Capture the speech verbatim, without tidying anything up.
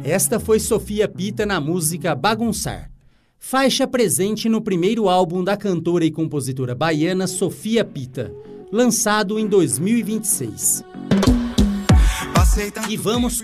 Esta foi Sofia Pita na música Bagunçar, faixa presente no primeiro álbum da cantora e compositora baiana Sofia Pita, lançado em dois mil e vinte e seis. E vamos